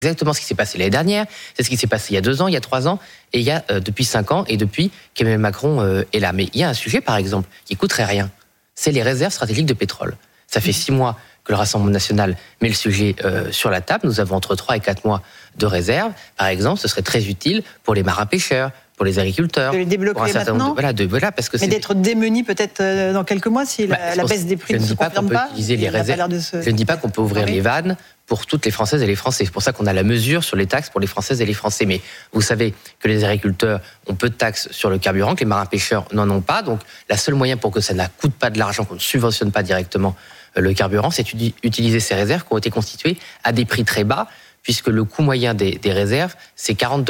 exactement ce qui s'est passé l'année dernière, c'est ce qui s'est passé il y a 2 ans, il y a 3 ans, et il y a depuis 5 ans, et depuis qu'Emmanuel Macron est là. Mais il y a un sujet, par exemple, qui coûterait rien, c'est les réserves stratégiques de pétrole. Ça fait 6 mois que le Rassemblement national met le sujet sur la table. Nous avons entre 3 et 4 mois de réserve. Par exemple, ce serait très utile pour les marins-pêcheurs, pour les agriculteurs. De les débloquer maintenant. Voilà, parce que mais d'être démunis peut-être dans quelques mois si la baisse des prix ne se confirme pas. Je ne dis pas qu'on peut ouvrir les vannes pour toutes les Françaises et les Français. C'est pour ça qu'on a la mesure sur les taxes pour les Françaises et les Français. Mais vous savez que les agriculteurs ont peu de taxes sur le carburant, que les marins-pêcheurs n'en ont pas. Donc, la seule moyen pour que ça ne coûte pas de l'argent, qu'on ne subventionne pas directement le carburant, c'est utiliser ces réserves qui ont été constituées à des prix très bas, puisque le coût moyen des réserves, c'est $40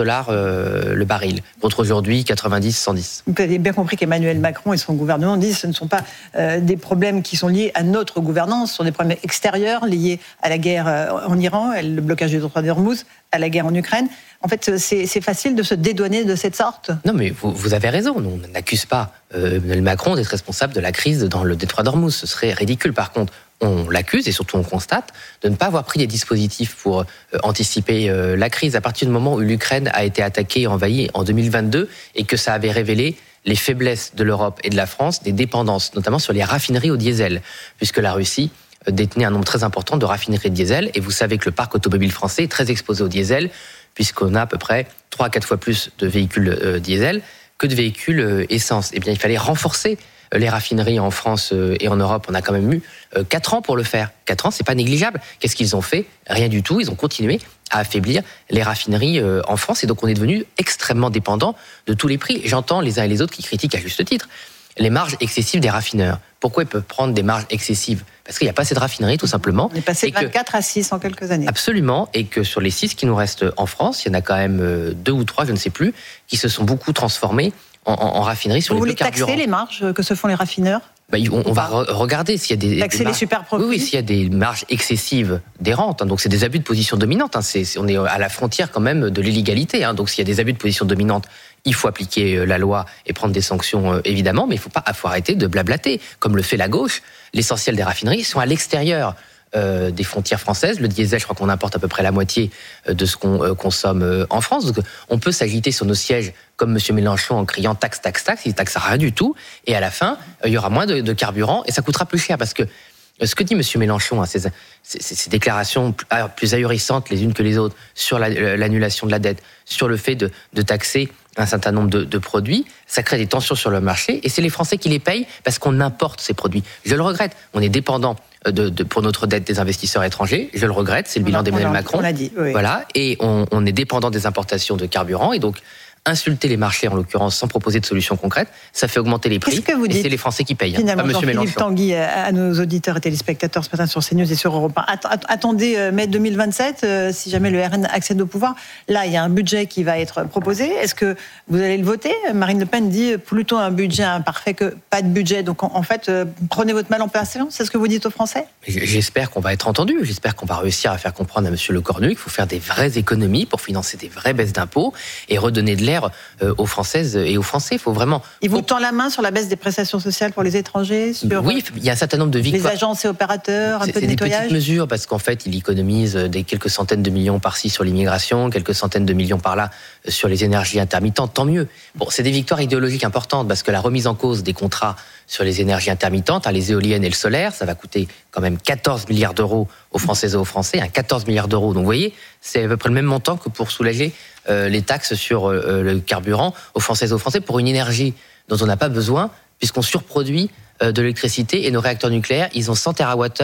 le baril, contre aujourd'hui 90, 110. Vous avez bien compris qu'Emmanuel Macron et son gouvernement disent que ce ne sont pas des problèmes qui sont liés à notre gouvernance, ce sont des problèmes extérieurs liés à la guerre en Iran, le blocage du détroit d'Ormuz, à la guerre en Ukraine. En fait, c'est facile de se dédouaner de cette sorte. Non, mais vous avez raison. On n'accuse pas Emmanuel Macron d'être responsable de la crise dans le détroit d'Ormuz. Ce serait ridicule. Par contre, on l'accuse et surtout on constate de ne pas avoir pris des dispositifs pour anticiper la crise. À partir du moment où l'Ukraine a été attaquée et envahie en 2022 et que ça avait révélé les faiblesses de l'Europe et de la France, des dépendances, notamment sur les raffineries au diesel, puisque la Russie détenait un nombre très important de raffineries de diesel. Et vous savez que le parc automobile français est très exposé au diesel, puisqu'on a à peu près 3 à 4 fois plus de véhicules diesel que de véhicules essence. Eh bien, il fallait renforcer les raffineries en France et en Europe. On a quand même eu 4 ans pour le faire. 4 ans, c'est pas négligeable. Qu'est-ce qu'ils ont fait ? Rien du tout. Ils ont continué à affaiblir les raffineries en France. Et donc, on est devenu extrêmement dépendant de tous les prix. J'entends les uns et les autres qui critiquent à juste titre les marges excessives des raffineurs. Pourquoi ils peuvent prendre des marges excessives ? Parce qu'il n'y a pas assez de raffineries, tout simplement. On est passé de 24 à 6 en quelques années. Absolument, et que sur les 6 qui nous restent en France, il y en a quand même 2 ou 3, je ne sais plus, qui se sont beaucoup transformés en raffineries sur les biocarburants. Vous voulez taxer les marges que se font les raffineurs ? On va regarder s'il y a des taxer les super profits. Oui, s'il y a des marges excessives des rentes. Donc c'est des abus de position dominante. On est à la frontière quand même de l'illégalité. Donc s'il y a des abus de position dominante, il faut appliquer la loi et prendre des sanctions évidemment, mais il faut arrêter de blablater comme le fait la gauche. L'essentiel des raffineries sont à l'extérieur des frontières françaises. Le diesel, je crois qu'on importe à peu près la moitié de ce qu'on consomme en France. Donc, on peut s'agiter sur nos sièges comme M. Mélenchon en criant taxe, taxe, taxe. Il ne taxe rien du tout. Et à la fin, il y aura moins de carburant et ça coûtera plus cher parce que ce que dit M. Mélenchon, ces déclarations plus ahurissantes les unes que les autres sur l'annulation de la dette, sur le fait de taxer un certain nombre de produits, ça crée des tensions sur le marché et c'est les Français qui les payent parce qu'on importe ces produits. Je le regrette. On est dépendant pour notre dette des investisseurs étrangers. Je le regrette, c'est le bilan d'Emmanuel Macron. On l'a dit, oui. Voilà, et on est dépendant des importations de carburant et donc insulter les marchés, en l'occurrence, sans proposer de solutions concrètes, ça fait augmenter les prix. Qu'est-ce que vous dites, et c'est les Français qui payent. Finalement, pas M. Mélenchon. Jean-Philippe Tanguy, à nos auditeurs et téléspectateurs ce matin sur CNews et sur Europe 1. Attendez mai 2027, si jamais le RN accède au pouvoir. Là, il y a un budget qui va être proposé. Est-ce que vous allez le voter ? Marine Le Pen dit plutôt un budget imparfait que pas de budget. Donc, en fait, prenez votre mal en patience. C'est ce que vous dites aux Français ? J'espère qu'on va être entendu. J'espère qu'on va réussir à faire comprendre à M. Lecornu qu'il faut faire des vraies économies pour financer des vraies baisses d'impôts et redonner de l'air aux Françaises et aux Français. Il faut vraiment... Il vous tend la main sur la baisse des prestations sociales pour les étrangers, sur oui, il y a un certain nombre de victoires. Les agences et opérateurs, un peu de nettoyage. C'est des petites mesures parce qu'en fait, il économise des quelques centaines de millions par-ci sur l'immigration, quelques centaines de millions par-là sur les énergies intermittentes, tant mieux. Bon, c'est des victoires idéologiques importantes parce que la remise en cause des contrats sur les énergies intermittentes, les éoliennes et le solaire, ça va coûter quand même 14 milliards d'euros aux Françaises et aux Français, 14 milliards d'euros. Donc vous voyez, c'est à peu près le même montant que pour soulager les taxes sur le carburant aux Françaises et aux Français pour une énergie dont on n'a pas besoin puisqu'on surproduit de l'électricité et nos réacteurs nucléaires, ils ont 100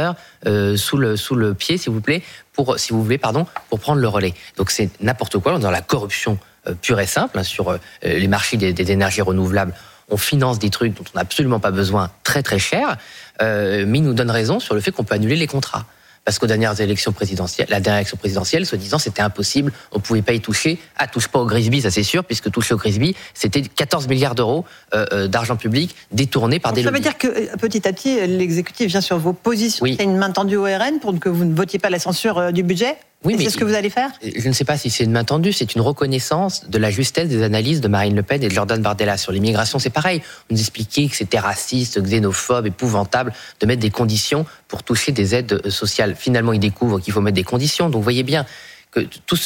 TWh sous le pied, s'il vous plaît, pour prendre le relais. Donc c'est n'importe quoi, on est dans la corruption pure et simple sur les marchés des énergies renouvelables. On finance des trucs dont on n'a absolument pas besoin, très très cher, mais il nous donne raison sur le fait qu'on peut annuler les contrats. Parce qu'aux dernières élections présidentielles, la dernière élection présidentielle, soi-disant, c'était impossible, on ne pouvait pas y toucher. Touche pas au Grisby, ça c'est sûr, puisque toucher au Grisby, c'était 14 milliards d'euros d'argent public détourné par des lobbies. Ça veut dire que petit à petit, l'exécutif vient sur vos positions. Oui. Il y a une main tendue au RN pour que vous ne votiez pas la censure du budget. Oui, mais c'est ce que vous allez faire ? Je ne sais pas si c'est une main tendue, c'est une reconnaissance de la justesse des analyses de Marine Le Pen et de Jordan Bardella. Sur l'immigration, c'est pareil. On nous expliquait que c'était raciste, xénophobe, épouvantable de mettre des conditions pour toucher des aides sociales. Finalement, ils découvrent qu'il faut mettre des conditions. Donc, vous voyez bien que tout